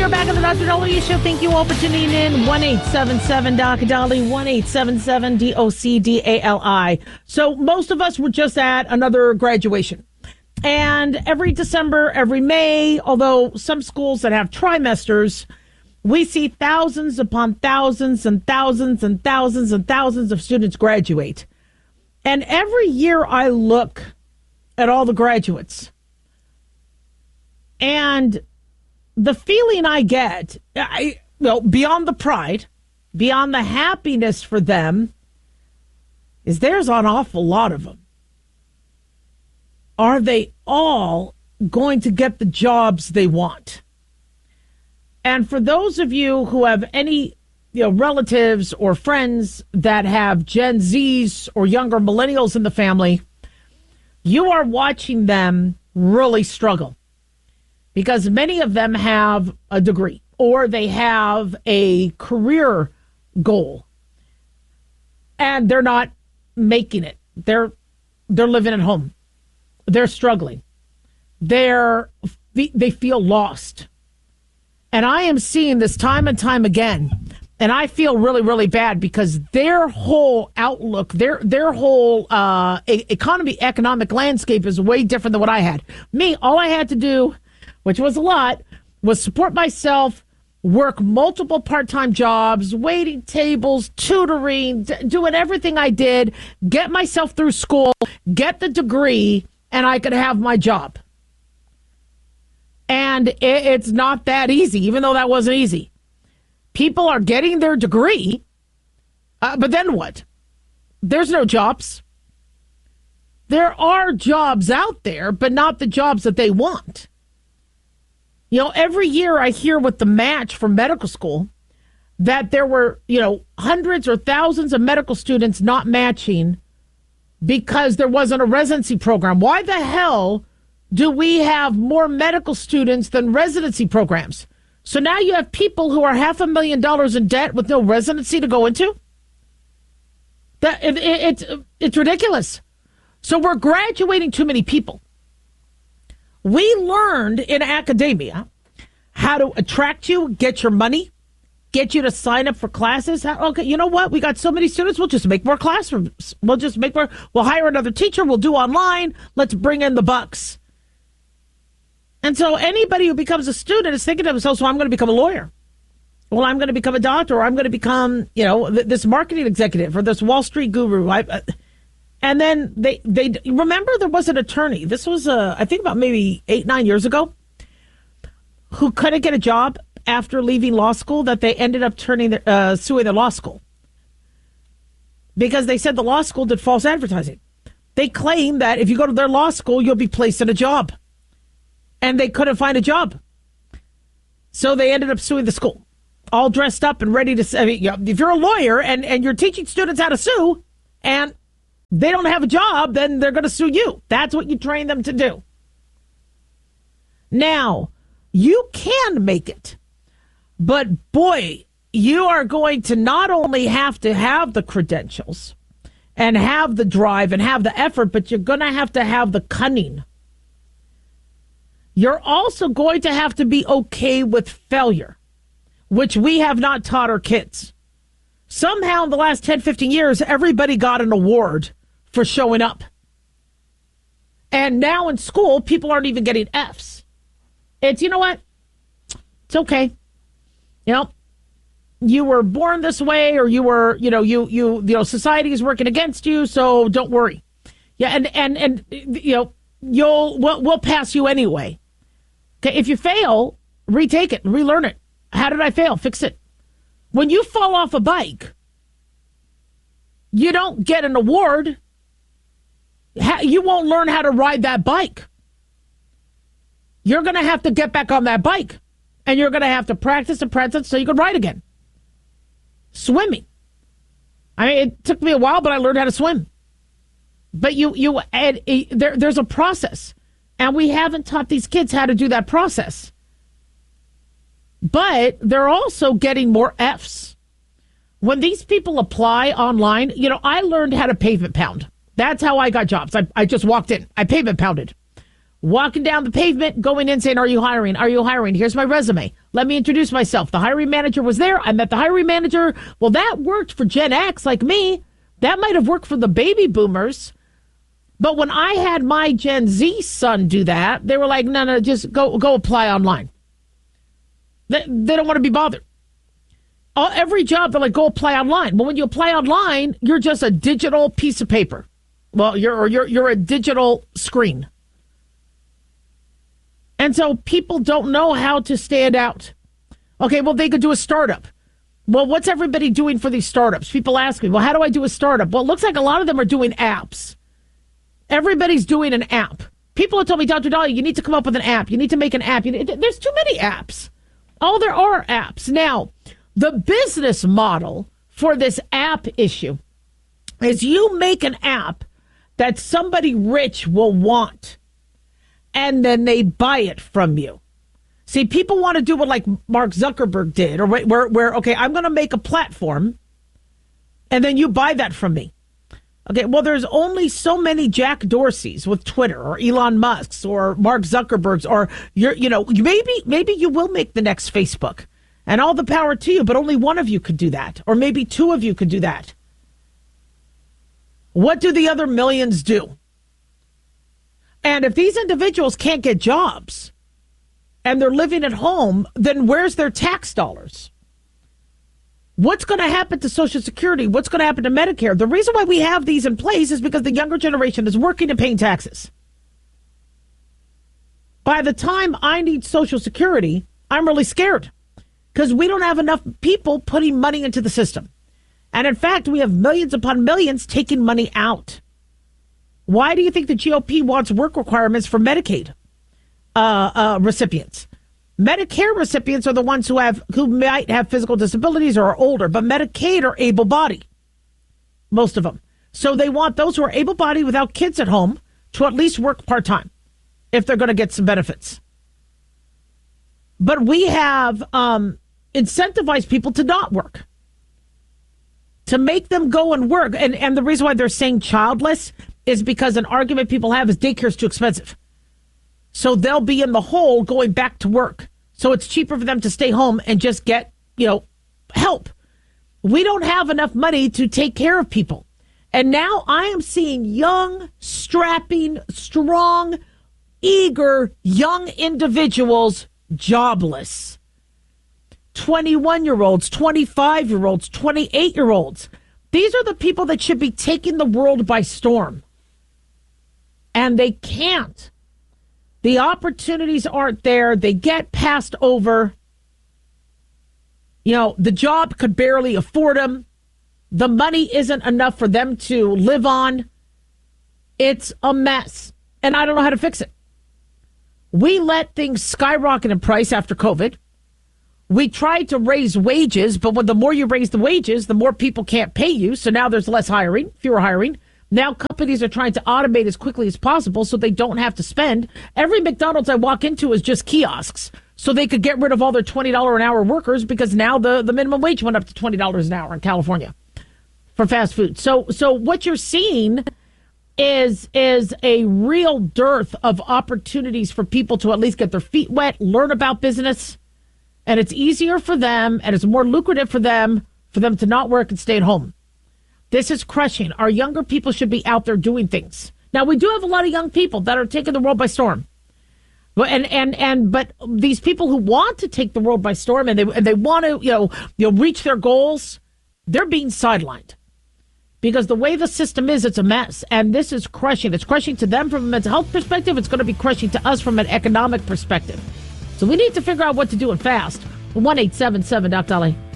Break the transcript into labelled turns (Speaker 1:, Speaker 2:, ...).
Speaker 1: are back on the Dr. Dolly Show. Thank you all for tuning in. 1-877-DOC-DOLLY, 1-877-DOC-DALI. So most of us were just at another graduation. And every December, every May, although some schools that have trimesters, we see thousands upon thousands and thousands and thousands and thousands of students graduate. And every year I look at all the graduates. And the feeling I get, beyond the pride, beyond the happiness for them, is there's an awful lot of them. Are they all going to get the jobs they want? And for those of you who have any relatives or friends that have Gen Zs or younger millennials in the family, you are watching them really struggle. Because many of them have a degree or they have a career goal and they're not making it. They're living at home. They're struggling. They feel lost. And I am seeing this time and time again. And I feel really, really bad because their whole outlook, their whole economic landscape is way different than what I had. Me, all I had to do, which was a lot, was support myself, work multiple part-time jobs, waiting tables, tutoring, doing everything I did, get myself through school, get the degree, and I could have my job. And it's not that easy, even though that wasn't easy. People are getting their degree, but then what? There's no jobs. There are jobs out there, but not the jobs that they want. Every year I hear with the match for medical school that there were, hundreds or thousands of medical students not matching because there wasn't a residency program. Why the hell do we have more medical students than residency programs? So now you have people who are $500,000 in debt with no residency to go into? It's ridiculous. So we're graduating too many people. We learned in academia how to attract you, get your money, get you to sign up for classes. Okay, you know what? We got so many students. We'll just make more classrooms. We'll hire another teacher. We'll do online. Let's bring in the bucks. And so anybody who becomes a student is thinking to themselves, well, I'm going to become a lawyer. Well, I'm going to become a doctor, or I'm going to become, this marketing executive or this Wall Street guru. And then they remember there was an attorney. This was, I think about maybe 8-9 years ago, who couldn't get a job after leaving law school, that they ended up suing the law school because they said the law school did false advertising. They claim that if you go to their law school, you'll be placed in a job. And they couldn't find a job. So they ended up suing the school, all dressed up and ready to say, if you're a lawyer and you're teaching students how to sue and they don't have a job, then they're going to sue you. That's what you train them to do. Now, you can make it, but boy, you are going to not only have to have the credentials and have the drive and have the effort, but you're going to have the cunning. You're also going to have to be okay with failure, which we have not taught our kids. Somehow in the last 10, 15 years, everybody got an award for showing up. And now in school, people aren't even getting Fs. It's, you know what? It's okay. You were born this way, or you were, society is working against you, so don't worry. Yeah, and we'll pass you anyway. Okay, if you fail, retake it, relearn it. How did I fail? Fix it. When you fall off a bike, you don't get an award. You won't learn how to ride that bike. You're going to have to get back on that bike, and you're going to have to practice and practice so you can ride again. Swimming. It took me a while, but I learned how to swim. But there's a process. And we haven't taught these kids how to do that process. But they're also getting more Fs. When these people apply online, I learned how to pavement pound. That's how I got jobs. I just walked in. I pavement pounded. walking down the pavement, going in saying, are you hiring? Are you hiring? Here's my resume. Let me introduce myself. The hiring manager was there. I met the hiring manager. Well, that worked for Gen X like me. That might have worked for the baby boomers. But when I had my Gen Z son do that, they were like, no, just go apply online. They don't want to be bothered. Every job, they're like, go apply online. Well, when you apply online, you're just a digital piece of paper. Well, you're a digital screen. And so people don't know how to stand out. Okay, well, they could do a startup. Well, what's everybody doing for these startups? People ask me, well, how do I do a startup? Well, it looks like a lot of them are doing apps. Everybody's doing an app. People have told me, Dr. Dahlia, you need to come up with an app. You need to make an app. There's too many apps. Oh, there are apps. Now, the business model for this app issue is you make an app that somebody rich will want, and then they buy it from you. See, people want to do what like Mark Zuckerberg did, or where okay, I'm going to make a platform, and then you buy that from me. Okay, well, there's only so many Jack Dorseys with Twitter, or Elon Musk's, or Mark Zuckerberg's, or maybe you will make the next Facebook, and all the power to you. But only one of you could do that, or maybe two of you could do that. What do the other millions do? And if these individuals can't get jobs, and they're living at home, then where's their tax dollars? What's going to happen to Social Security? What's going to happen to Medicare? The reason why we have these in place is because the younger generation is working and paying taxes. By the time I need Social Security, I'm really scared because we don't have enough people putting money into the system. And in fact, we have millions upon millions taking money out. Why do you think the GOP wants work requirements for Medicaid recipients? Medicare recipients are the ones who might have physical disabilities or are older, but Medicaid are able-bodied, most of them. So they want those who are able-bodied without kids at home to at least work part-time if they're going to get some benefits. But we have incentivized people to not work, to make them go and work. And the reason why they're saying childless is because an argument people have is daycare is too expensive. So they'll be in the hole going back to work. So it's cheaper for them to stay home and just get, help. We don't have enough money to take care of people. And now I am seeing young, strapping, strong, eager, young individuals jobless. 21-year-olds, 25-year-olds, 28-year-olds. These are the people that should be taking the world by storm. And they can't. The opportunities aren't there. They get passed over. The job could barely afford them. The money isn't enough for them to live on. It's a mess. And I don't know how to fix it. We let things skyrocket in price after COVID. We tried to raise wages, but the more you raise the wages, the more people can't pay you. So now there's less hiring, fewer hiring. Now companies are trying to automate as quickly as possible so they don't have to spend. Every McDonald's I walk into is just kiosks so they could get rid of all their $20 an hour workers because now the minimum wage went up to $20 an hour in California for fast food. So what you're seeing is a real dearth of opportunities for people to at least get their feet wet, learn about business, and it's easier for them and it's more lucrative for them to not work and stay at home. This is crushing. Our younger people should be out there doing things. Now, we do have a lot of young people that are taking the world by storm. But these people who want to take the world by storm and they want to, reach their goals, they're being sidelined. Because the way the system is, it's a mess. And this is crushing. It's crushing to them from a mental health perspective. It's going to be crushing to us from an economic perspective. So we need to figure out what to do and fast. 1-877-Doc Dolly.